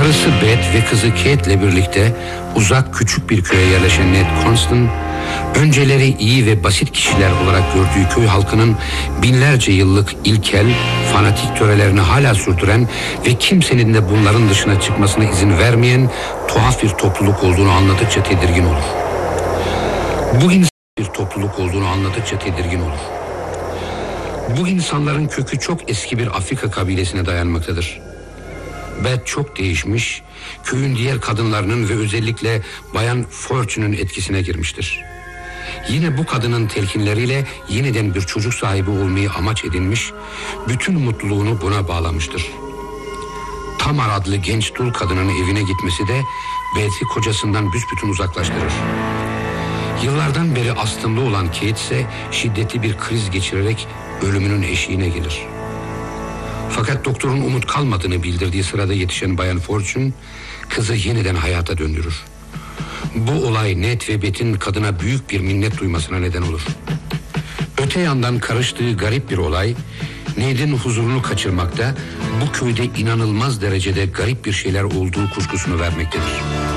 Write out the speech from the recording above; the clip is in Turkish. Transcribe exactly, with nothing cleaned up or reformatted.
Karısı Beth ve kızı Kate'le birlikte uzak küçük bir köye yerleşen Ned Constant, önceleri iyi ve basit kişiler olarak gördüğü köy halkının binlerce yıllık ilkel, fanatik törelerini hala sürdüren ve kimsenin de bunların dışına çıkmasına izin vermeyen tuhaf bir topluluk olduğunu anladıkça tedirgin olur. Bu insan bir topluluk olduğunu anladıkça tedirgin olur. Bu insanların kökü çok eski bir Afrika kabilesine dayanmaktadır. Beth çok değişmiş, köyün diğer kadınlarının ve özellikle Bayan Fortune'un etkisine girmiştir. Yine bu kadının telkinleriyle yeniden bir çocuk sahibi olmayı amaç edinmiş, bütün mutluluğunu buna bağlamıştır. Tamar adlı genç dul kadının evine gitmesi de Beth'i kocasından büsbütün uzaklaştırır. Yıllardan beri astımlı olan Kate ise şiddetli bir kriz geçirerek ölümünün eşiğine gelir. Fakat doktorun umut kalmadığını bildirdiği sırada yetişen Bayan Fortune kızı yeniden hayata döndürür. Bu olay Ned ve Beth'in kadına büyük bir minnet duymasına neden olur. Öte yandan karıştığı garip bir olay Ned'in huzurunu kaçırmakta, bu köyde inanılmaz derecede garip bir şeyler olduğu kuşkusunu vermektedir.